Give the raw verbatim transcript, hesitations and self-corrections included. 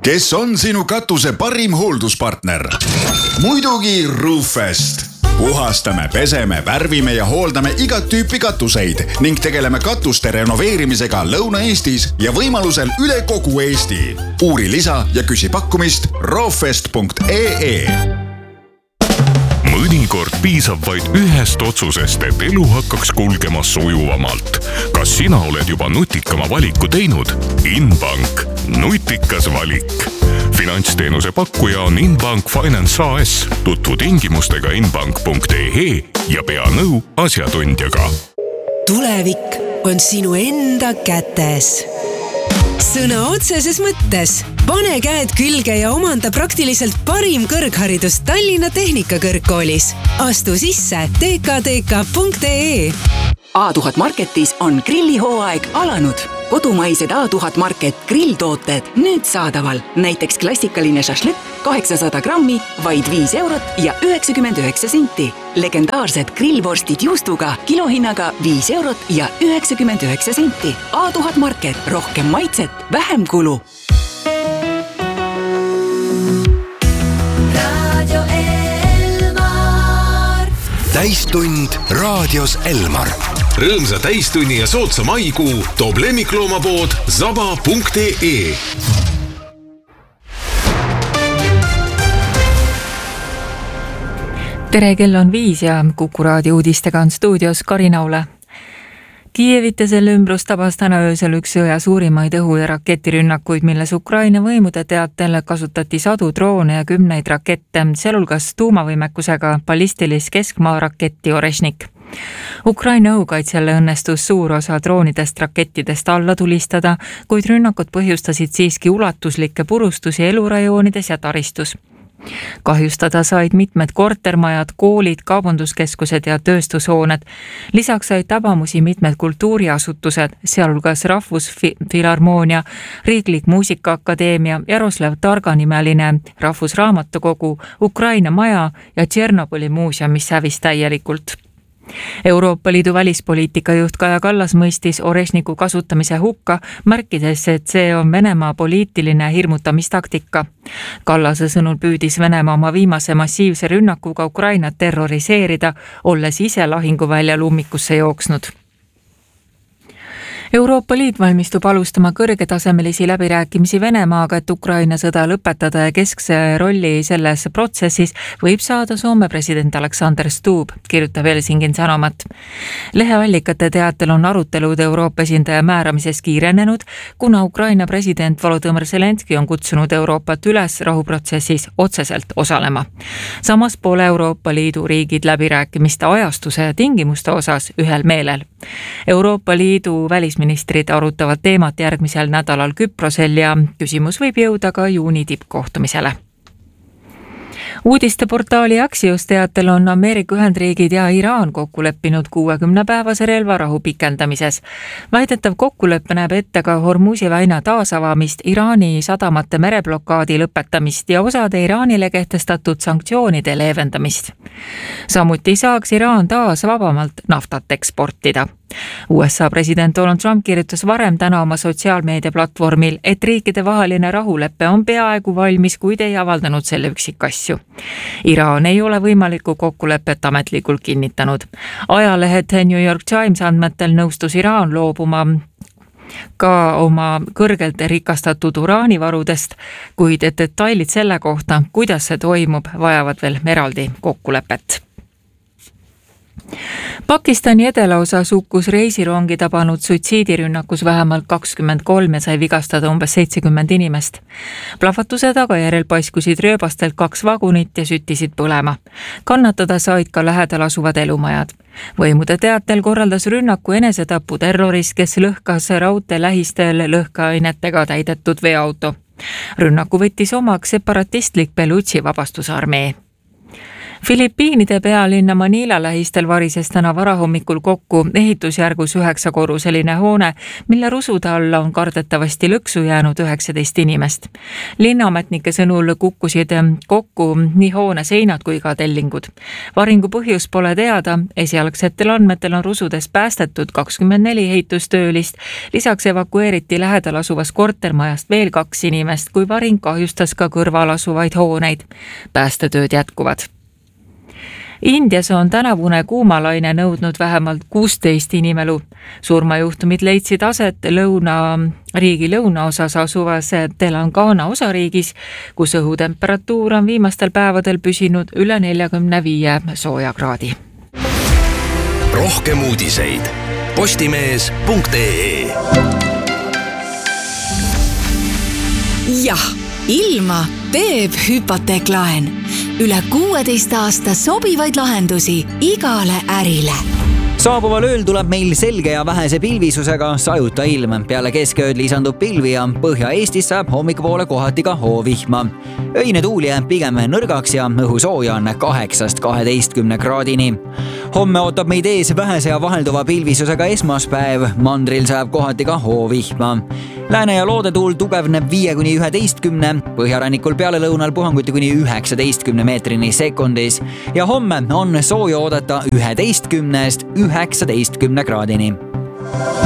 Kes on sinu katuse parim hoolduspartner? Muidugi Roofest. Puhastame, peseme, värvime ja hooldame igat tüüpi katuseid ning tegeleme katuste renoveerimisega Lõuna-Eestis ja võimalusel üle kogu Eesti. Uuri lisa ja küsi pakkumist roofest punkt ee. Mõnikord piisab vaid ühest otsusest, et elu hakkaks kulgema sujuvamalt. Kas sina oled juba nutikama valiku teinud? Inbank. Nutikas valik. Finantsteenuse pakkuja on Inbank Finance A S. Tutvu tingimustega inbank punkt ee ja pea nõu asjatundjaga. Tulevik on sinu enda kätes. Sõna otseses mõttes. Pane käed külge ja omanda praktiliselt parim kõrgharidus Tallinna Tehnikakõrgkoolis. Astu sisse t k t k punkt ee. A tuhat Marketis on grillihooaeg alanud. Kodumaised A tuhat Market grilltooted nüüd saadaval. Näiteks klassikaline šašlõkk kaheksasada grammi, vaid viis eurot ja üheksakümmend üheksa senti. Legendaarsed grillvorstid juustuga kilohinnaga viis eurot ja üheksakümmend üheksa senti. A tuhat Market, rohkem maitset, vähem kulu. Radio Elmar. Täistund raadios Elmar. Rõõmsa täistunni ja sootsa maikuu toob lemmikloomapood zaba punkt ee. Tere, kell on viis ja Kuku raadio uudistega on stuudios Karin Aule. Kiievit ja selle ümbrus tabas täna öösel üks sõja suurimaid õhu- ja raketirünnakuid, milles Ukraina võimude teatel kasutati sadu droone ja kümneid rakette, sealhulgas tuumavõimekusega ballistilis keskmaa raketti Orešnik. Ukraina õhukaitsjale õnnestus suur osa droonidest rakettidest alla tulistada, kuid rünnakud põhjustasid siiski ulatuslikke purustusi elurajoonides ja taristus. Kahjustada said mitmed kortermajad, koolid, kaubanduskeskused ja tööstushooned. Lisaks said tabamusi mitmed kultuuriasutused, sealhulgas Rahvusfilharmoonia, Riiklik Muusikaakadeemia, Jaroslav Targa nimeline Rahvusraamatukogu, Ukraina maja ja Tšernobõli muuseum, mis hävis täielikult. Euroopa Liidu välispoliitika juht Kaja Kallas mõistis Orešniku kasutamise hukka, märkides, et see on Venemaa poliitiline hirmutamistaktika. Kallase sõnul püüdis Venemaa oma viimase massiivse rünnakuga Ukrainat terroriseerida, olles ise lahinguvälja ummikusse jooksnud. Euroopa Liit valmistub alustama kõrgetasemelisi läbirääkimisi Venemaaga, et Ukraina sõda lõpetada ja keskse rolli selles protsessis võib saada Soome president Alexander Stubb, kirjutab Helsingin Sanomat. Leheallikate teatel on arutelud Euroopa esindaja määramises kiirenenud, kuna Ukraina president Volodõmõr Zelenski on kutsunud Euroopat üles rahuprotsessis otseselt osalema. Samas pole Euroopa Liidu riigid läbirääkimiste ajastuse ja tingimuste osas ühel meelel. Euroopa Liidu välisministrid arutavad teemat järgmisel nädalal Küprosel ja küsimus võib jõuda ka juuni tippkohtumisele. Uudisteportaali Axios teatel on Ameerika Ühendriigid ja Iraan kokku leppinud kuuekümne päevase relvarahu pikendamises. Väidetav kokkuleppe näeb ette ka Hormuzi väina taasavamist, Iraani sadamate mereblokaadi lõpetamist ja osade Iraanile kehtestatud sanktsioonide leevendamist. Samuti saaks Iraan taas vabamalt naftat eksportida. U S A president Donald Trump kirjutas varem täna oma sotsiaalmeedia platvormil, et riikide vaheline rahulepe on peaaegu valmis, kuid ei avaldanud selle üksikasju. Iraan ei ole võimalikku kokkulepet ametlikult kinnitanud. Ajalehed New York Times andmetel nõustus Iraan loobuma ka oma kõrgelt rikastatud uraanivarudest, kuid detailid selle kohta, kuidas see toimub, vajavad veel eraldi kokkulepet. Pakistani edelaosas hukkus reisirongi tabanud suitsiidirünnakus vähemalt kakskümmend kolm ja sai vigastada umbes seitsekümmend inimest. Plahvatuse tagajärjel paiskusid rööbastelt kaks vagunit ja süttisid põlema. Kannatada said ka lähedal asuvad elumajad. Võimude teatel korraldas rünnaku enesetapu terrorist, kes lõhkas raudtee lähistel lõhkeainetega täidetud veoauto. Rünnaku võttis omaks separatistlik Belutši vabastusarmee. Filipiinide pealinna Manila lähistel varises täna varahommikul kokku ehitusjärgus üheksakorruseline hoone, mille rusude alla on kardetavasti lõksu jäänud üheksateist inimest. Linnaametnike sõnul kukkusid kokku nii hoone seinad kui ka tellingud. Varingu põhjus pole teada, esialgsetel andmetel on rusudes päästetud kakskümmend neli ehitustöölist, lisaks evakueeriti lähedal asuvas kortermajast veel kaks inimest, kui varing kahjustas ka kõrval asuvaid hooneid. Päästetööd jätkuvad. Indias on tänavune kuumalaine nõudnud vähemalt kuusteist inimelu. Surmajuhtumid leidsid aset lõuna, riigi lõunaosas asuvas Telangana osariigis, kus õhutemperatuur on viimastel päevadel püsinud üle neljakümne viie soojakraadi. Rohkem uudiseid postimees punkt ee. Jah, ilma teeb hüpoteeklaen. Üle kuueteist aasta sobivaid lahendusi igale ärile. Saabuval ööl tuleb meil selge ja vähese pilvisusega sajuta ilm. Peale keskööd lisandub pilvi ja Põhja-Eestis saab hommikupoole kohati ka hoovihma. Öine tuul jääb pigem nõrgaks ja õhusooja on kaheksast kaheteistkümne kraadini. Homme ootab meid ees vähese ja vahelduva pilvisusega esmaspäev. Mandril saab kohati ka hoovihma. Lääne ja loodetuul tugevneb viie kuni üheteistkümne, põhjarannikul peale lõunal puhanguti kuni üheksateistkümne meetrini sekundis ja homme on sooja oodata üheteistkümnest üheksateistkümne kraadini.